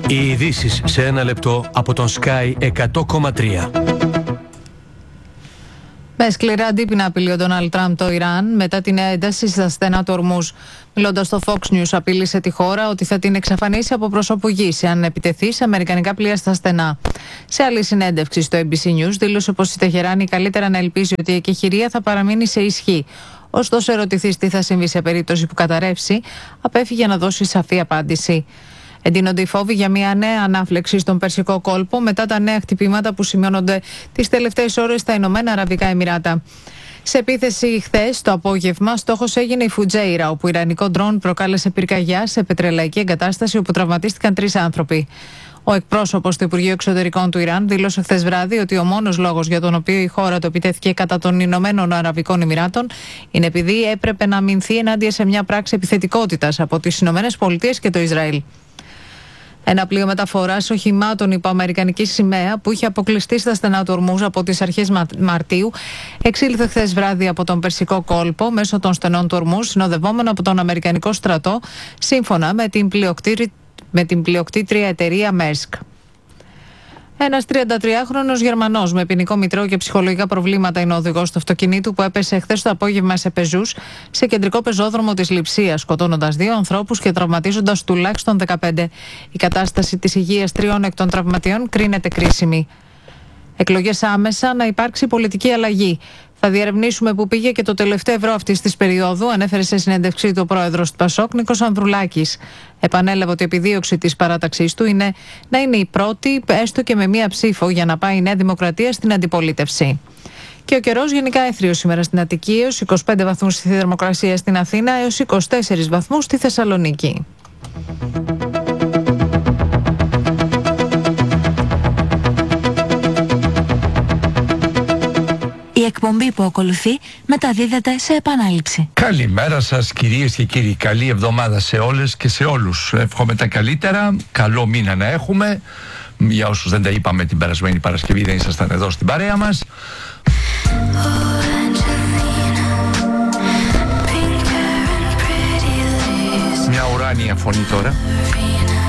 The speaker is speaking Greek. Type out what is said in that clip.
Οι ειδήσεις σε ένα λεπτό από τον Sky 100,3. Με σκληρά αντίπεινα απειλεί ο Ντόναλντ Τραμπ το Ιράν μετά την ένταση στα στενά του Ορμούζ. Μιλώντας στο Fox News, απείλησε τη χώρα ότι θα την εξαφανίσει από πρόσωπου γης εάν επιτεθεί σε αμερικανικά πλοία στα στενά. Σε άλλη συνέντευξη στο ABC News, δήλωσε πως η Τεχεράνη καλύτερα να ελπίζει ότι η εκεχηρία θα παραμείνει σε ισχύ. Ωστόσο, ερωτηθείς τι θα συμβεί σε περίπτωση που καταρρεύσει, απέφυγε να δώσει σαφή απάντηση. Εντείνονται οι φόβοι για μια νέα ανάφλεξη στον Περσικό κόλπο μετά τα νέα χτυπήματα που σημειώνονται τις τελευταίες ώρες στα Ηνωμένα Αραβικά Εμιράτα. Σε επίθεση χθες το απόγευμα, στόχος έγινε η Φουτζέιρα, όπου ιρανικό ντρόν προκάλεσε πυρκαγιά σε πετρελαϊκή εγκατάσταση όπου τραυματίστηκαν 3 άνθρωποι. Ο εκπρόσωπος του Υπουργείου Εξωτερικών του Ιράν δήλωσε χθες βράδυ ότι ο μόνος λόγος για τον οποίο η χώρα του επιτέθηκε κατά των Ηνωμένων Αραβικών Εμιράτων είναι επειδή έπρεπε να αμυνθεί ενάντια σε μια πράξη επιθετικότητας από τις Ηνωμένες Πολιτείες και το Ισραήλ. Ένα πλοίο μεταφοράς οχημάτων υπό αμερικανική σημαία που είχε αποκλειστεί στα στενά του Ορμούζ από τις αρχές Μαρτίου εξήλθε χθες βράδυ από τον Περσικό κόλπο μέσω των στενών του Ορμούζ, συνοδευόμενο από τον Αμερικανικό στρατό, σύμφωνα με την πλειοκτήτρια εταιρεία Μέρσκ. Ένας 33χρονος Γερμανός με ποινικό μητρό και ψυχολογικά προβλήματα είναι ο οδηγός του αυτοκινήτου που έπεσε χθες το απόγευμα σε πεζούς σε κεντρικό πεζόδρομο της Λειψίας, σκοτώνοντας 2 ανθρώπους και τραυματίζοντας τουλάχιστον 15. Η κατάσταση της υγείας 3 εκ των τραυματιών κρίνεται κρίσιμη. Εκλογές άμεσα, να υπάρξει πολιτική αλλαγή. Θα διερευνήσουμε που πήγε και το τελευταίο ευρώ αυτής της περίοδου, ανέφερε σε συνέντευξή του ο πρόεδρος του Πασόκ, Νίκος Ανδρουλάκης. Επανέλαβε ότι η επιδίωξη της παράταξής του είναι να είναι η πρώτη, έστω και με μία ψήφο, για να πάει η Νέα Δημοκρατία στην αντιπολίτευση. Και ο καιρός γενικά έθριος σήμερα στην Αττική, έως 25 βαθμούς στη θερμοκρασία στην Αθήνα, έως 24 βαθμούς στη Θεσσαλονίκη. Η εκπομπή που ακολουθεί μεταδίδεται σε επανάληψη. Καλημέρα σας κυρίες και κύριοι. Καλή εβδομάδα σε όλες και σε όλους. Εύχομαι τα καλύτερα. Καλό μήνα να έχουμε. Για όσους δεν τα είπαμε την περασμένη Παρασκευή, δεν ήσασταν εδώ στην παρέα μας. Μια ουράνια φωνή τώρα.